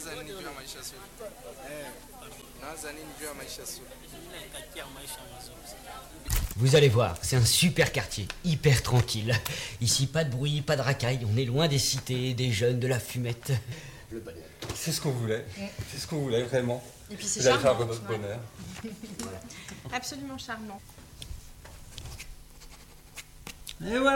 Vous allez voir, c'est un super quartier, hyper tranquille. Ici, pas de bruit, pas de racailles, on est loin des cités, des jeunes, de la fumette. Le bonheur. C'est ce qu'on voulait, c'est ce qu'on voulait vraiment. Et puis c'est Vous allez charmant. faire votre bonheur. Absolument charmant. Et voilà.